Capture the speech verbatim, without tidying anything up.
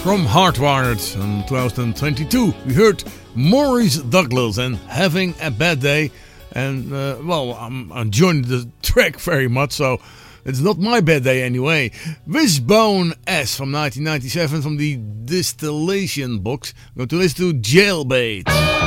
From Hardwired in twenty twenty-two, we heard Maurice Douglas and Having a Bad Day. And, uh, well, I'm enjoying the track very much, so it's not my bad day anyway. Wishbone S from nineteen ninety-seven from the Distillation box. I'm going to listen to Jailbait.